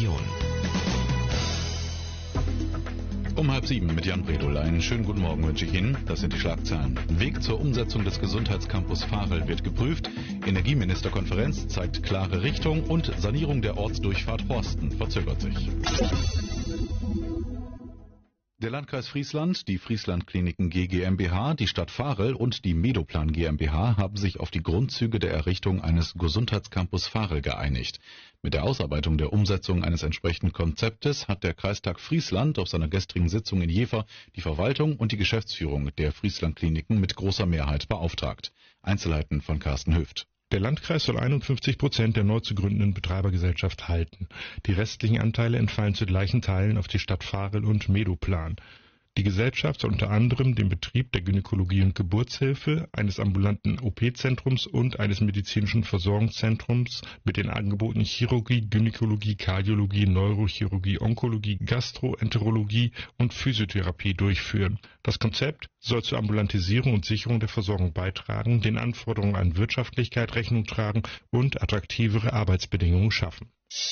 Region. Um 6:30 mit Jan Bredol. Einen schönen guten Morgen wünsche ich Ihnen. Das sind die Schlagzeilen. Weg zur Umsetzung des Gesundheitscampus Varel wird geprüft. Energieministerkonferenz zeigt klare Richtung und Sanierung der Ortsdurchfahrt Horsten verzögert sich. Der Landkreis Friesland, die Friesland Kliniken GmbH, die Stadt Varel und die Medoplan GmbH haben sich auf die Grundzüge der Errichtung eines Gesundheitscampus Varel geeinigt. Mit der Ausarbeitung der Umsetzung eines entsprechenden Konzeptes hat der Kreistag Friesland auf seiner gestrigen Sitzung in Jever die Verwaltung und die Geschäftsführung der Friesland Kliniken mit großer Mehrheit beauftragt. Einzelheiten von Carsten Höft. Der Landkreis soll 51% der neu zu gründenden Betreibergesellschaft halten. Die restlichen Anteile entfallen zu gleichen Teilen auf die Stadt Varel und Medoplan. Die Gesellschaft soll unter anderem den Betrieb der Gynäkologie und Geburtshilfe, eines ambulanten OP-Zentrums und eines medizinischen Versorgungszentrums mit den Angeboten Chirurgie, Gynäkologie, Kardiologie, Neurochirurgie, Onkologie, Gastroenterologie und Physiotherapie durchführen. Das Konzept soll zur Ambulantisierung und Sicherung der Versorgung beitragen, den Anforderungen an Wirtschaftlichkeit Rechnung tragen und attraktivere Arbeitsbedingungen schaffen.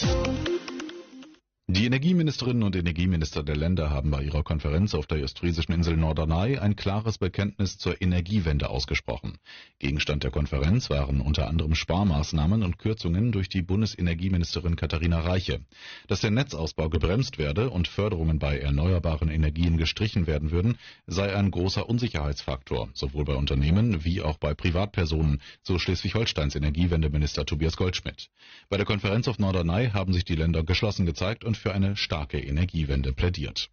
Die Energieministerinnen und Energieminister der Länder haben bei ihrer Konferenz auf der ostfriesischen Insel Norderney ein klares Bekenntnis zur Energiewende ausgesprochen. Gegenstand der Konferenz waren unter anderem Sparmaßnahmen und Kürzungen durch die Bundesenergieministerin Katharina Reiche. Dass der Netzausbau gebremst werde und Förderungen bei erneuerbaren Energien gestrichen werden würden, sei ein großer Unsicherheitsfaktor, sowohl bei Unternehmen wie auch bei Privatpersonen, so Schleswig-Holsteins Energiewendeminister Tobias Goldschmidt. Bei der Konferenz auf Norderney haben sich die Länder geschlossen gezeigt und für eine starke Energiewende plädiert.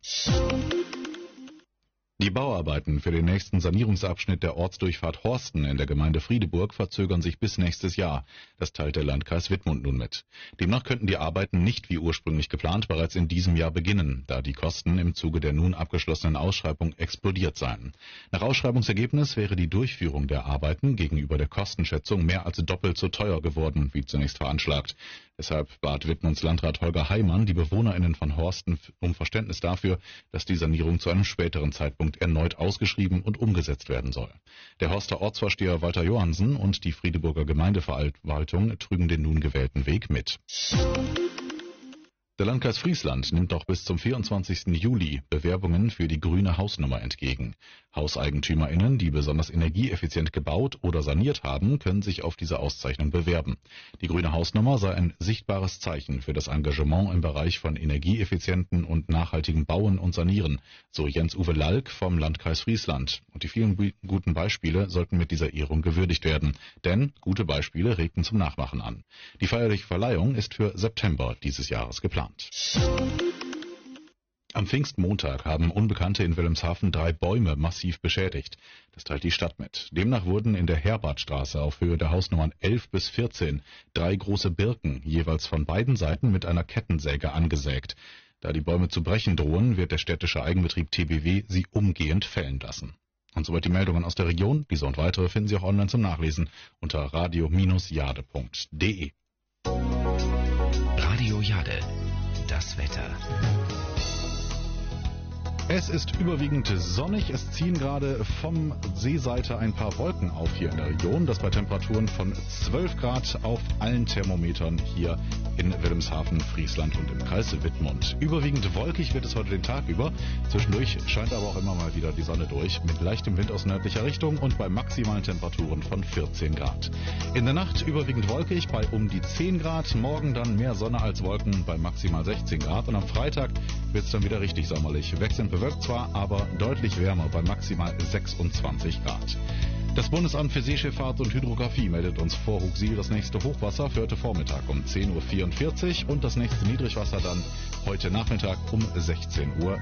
Die Bauarbeiten für den nächsten Sanierungsabschnitt der Ortsdurchfahrt Horsten in der Gemeinde Friedeburg verzögern sich bis nächstes Jahr. Das teilt der Landkreis Wittmund nun mit. Demnach könnten die Arbeiten nicht wie ursprünglich geplant bereits in diesem Jahr beginnen, da die Kosten im Zuge der nun abgeschlossenen Ausschreibung explodiert seien. Nach Ausschreibungsergebnis wäre die Durchführung der Arbeiten gegenüber der Kostenschätzung mehr als doppelt so teuer geworden, wie zunächst veranschlagt. Deshalb bat Wittmunds Landrat Holger Heimann die BewohnerInnen von Horsten um Verständnis dafür, dass die Sanierung zu einem späteren Zeitpunkt erneut ausgeschrieben und umgesetzt werden soll. Der Horster Ortsvorsteher Walter Johansen und die Friedeburger Gemeindeverwaltung trügen den nun gewählten Weg mit. Der Landkreis Friesland nimmt auch bis zum 24. Juli Bewerbungen für die grüne Hausnummer entgegen. HauseigentümerInnen, die besonders energieeffizient gebaut oder saniert haben, können sich auf diese Auszeichnung bewerben. Die grüne Hausnummer sei ein sichtbares Zeichen für das Engagement im Bereich von energieeffizienten und nachhaltigem Bauen und Sanieren, so Jens-Uwe Lalk vom Landkreis Friesland. Und die vielen guten Beispiele sollten mit dieser Ehrung gewürdigt werden, denn gute Beispiele regten zum Nachmachen an. Die feierliche Verleihung ist für September dieses Jahres geplant. Am Pfingstmontag haben Unbekannte in Wilhelmshaven 3 Bäume massiv beschädigt. Das teilt die Stadt mit. Demnach wurden in der Herbartstraße auf Höhe der Hausnummern 11 bis 14 3 große Birken jeweils von beiden Seiten mit einer Kettensäge angesägt. Da die Bäume zu brechen drohen, wird der städtische Eigenbetrieb TBW sie umgehend fällen lassen. Und soweit die Meldungen aus der Region. Diese und weitere finden Sie auch online zum Nachlesen unter radio-jade.de. Radio Jade. Das Wetter. Es ist überwiegend sonnig. Es ziehen gerade vom Seeseite ein paar Wolken auf hier in der Region. Das bei Temperaturen von 12 Grad auf allen Thermometern hier in Wilhelmshaven, Friesland und im Kreis Wittmund. Überwiegend wolkig wird es heute den Tag über. Zwischendurch scheint aber auch immer mal wieder die Sonne durch mit leichtem Wind aus nördlicher Richtung und bei maximalen Temperaturen von 14 Grad. In der Nacht überwiegend wolkig bei um die 10 Grad. Morgen dann mehr Sonne als Wolken bei maximal 16 Grad. Und am Freitag wird es dann wieder richtig sommerlich. Wechselnd bewölkt zwar, aber deutlich wärmer bei maximal 26 Grad. Das Bundesamt für Seeschifffahrt und Hydrographie meldet uns vor Hugsiel das nächste Hochwasser für heute Vormittag um 10:44 Uhr und das nächste Niedrigwasser dann heute Nachmittag um 16:46 Uhr.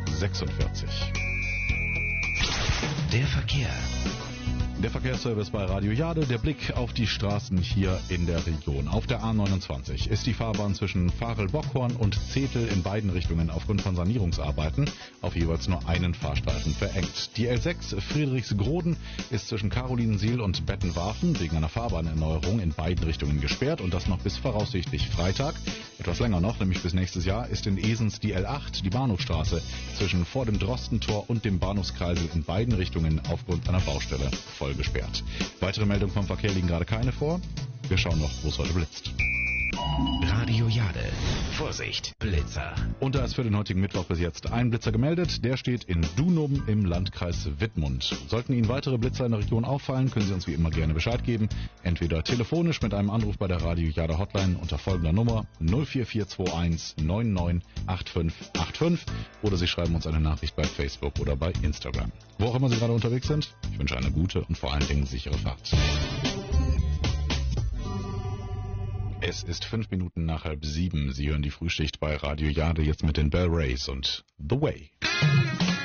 Der Verkehr. Der Verkehrsservice bei Radio Jade, der Blick auf die Straßen hier in der Region. Auf der A29 ist die Fahrbahn zwischen Varel-Bockhorn und Zetel in beiden Richtungen aufgrund von Sanierungsarbeiten auf jeweils nur einen Fahrstreifen verengt. Die L6 Friedrichsgroden ist zwischen Carolinensiel und Bettenwarfen wegen einer Fahrbahnerneuerung in beiden Richtungen gesperrt und das noch bis voraussichtlich Freitag. Etwas länger noch, nämlich bis nächstes Jahr, ist in Esens die L8, die Bahnhofstraße, zwischen vor dem Drostentor und dem Bahnhofskreisel in beiden Richtungen aufgrund einer Baustelle voll gesperrt. Weitere Meldungen vom Verkehr liegen gerade keine vor. Wir schauen noch, wo es heute blitzt. Radio Jade. Vorsicht, Blitzer. Und da ist für den heutigen Mittwoch bis jetzt ein Blitzer gemeldet. Der steht in Dunum im Landkreis Wittmund. Sollten Ihnen weitere Blitzer in der Region auffallen, können Sie uns wie immer gerne Bescheid geben. Entweder telefonisch mit einem Anruf bei der Radio Jade Hotline unter folgender Nummer 04421 998585 oder Sie schreiben uns eine Nachricht bei Facebook oder bei Instagram. Wo auch immer Sie gerade unterwegs sind, ich wünsche eine gute und vor allen Dingen sichere Fahrt. Es ist 5 Minuten nach 6:30. Sie hören die Frühschicht bei Radio Jade jetzt mit den Bell Rays und The Way.